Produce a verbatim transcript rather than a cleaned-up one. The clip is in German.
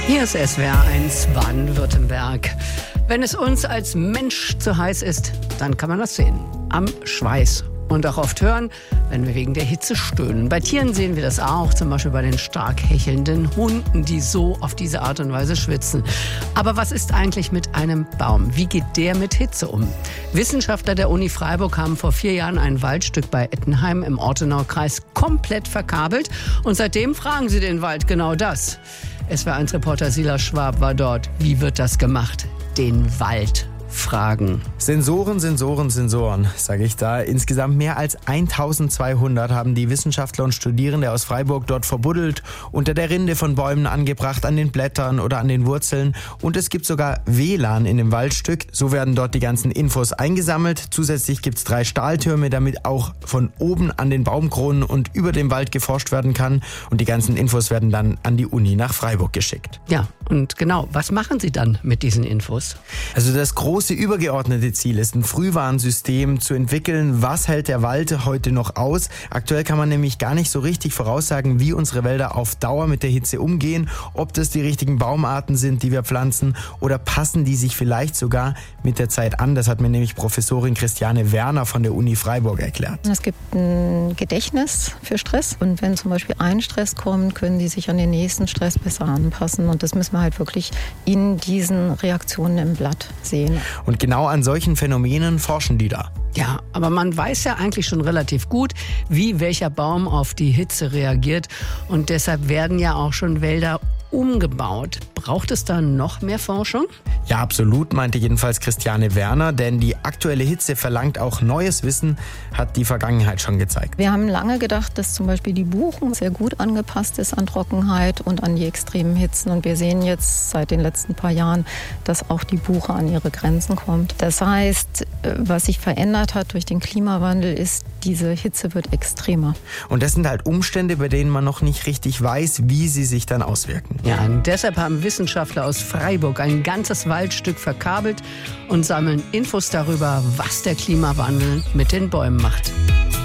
Hier ist S W R eins Baden-Württemberg. Wenn es uns als Mensch zu heiß ist, dann kann man das sehen. Am Schweiß. Und auch oft hören, wenn wir wegen der Hitze stöhnen. Bei Tieren sehen wir das auch, zum Beispiel bei den stark hechelnden Hunden, die so auf diese Art und Weise schwitzen. Aber was ist eigentlich mit einem Baum? Wie geht der mit Hitze um? Wissenschaftler der Uni Freiburg haben vor vier Jahren ein Waldstück bei Ettenheim im Ortenaukreis komplett verkabelt. Und seitdem fragen sie den Wald genau das. S W R eins Reporter Silas Schwab war dort. Wie wird das gemacht? Den Wald fragen. Sensoren, Sensoren, Sensoren, sage ich da. Insgesamt mehr als eintausendzweihundert haben die Wissenschaftler und Studierende aus Freiburg dort verbuddelt, unter der Rinde von Bäumen angebracht, an den Blättern oder an den Wurzeln. Und es gibt sogar W L A N in dem Waldstück. So werden dort die ganzen Infos eingesammelt. Zusätzlich gibt es drei Stahltürme, damit auch von oben an den Baumkronen und über dem Wald geforscht werden kann. Und die ganzen Infos werden dann an die Uni nach Freiburg geschickt. Ja, und genau, was machen Sie dann mit diesen Infos? Also das große Das übergeordnete Ziel ist, ein Frühwarnsystem zu entwickeln. Was hält der Wald heute noch aus? Aktuell kann man nämlich gar nicht so richtig voraussagen, wie unsere Wälder auf Dauer mit der Hitze umgehen, ob das die richtigen Baumarten sind, die wir pflanzen, oder passen die sich vielleicht sogar mit der Zeit an. Das hat mir nämlich Professorin Christiane Werner von der Uni Freiburg erklärt. Es gibt ein Gedächtnis für Stress und wenn zum Beispiel ein Stress kommt, können die sich an den nächsten Stress besser anpassen und das müssen wir halt wirklich in diesen Reaktionen im Blatt sehen. Und genau an solchen Phänomenen forschen die da. Ja, aber man weiß ja eigentlich schon relativ gut, wie welcher Baum auf die Hitze reagiert. Und deshalb werden ja auch schon Wälder umgebaut. Braucht es da noch mehr Forschung? Ja, absolut, meinte jedenfalls Christiane Werner, denn die aktuelle Hitze verlangt auch neues Wissen, hat die Vergangenheit schon gezeigt. Wir haben lange gedacht, dass zum Beispiel die Buchen sehr gut angepasst ist an Trockenheit und an die extremen Hitzen. Und wir sehen jetzt seit den letzten paar Jahren, dass auch die Buche an ihre Grenzen kommt. Das heißt, was sich verändert hat durch den Klimawandel, ist, diese Hitze wird extremer. Und das sind halt Umstände, bei denen man noch nicht richtig weiß, wie sie sich dann auswirken. Ja, und deshalb haben Wissenschaftler aus Freiburg ein ganzes Waldstück verkabelt und sammeln Infos darüber, was der Klimawandel mit den Bäumen macht.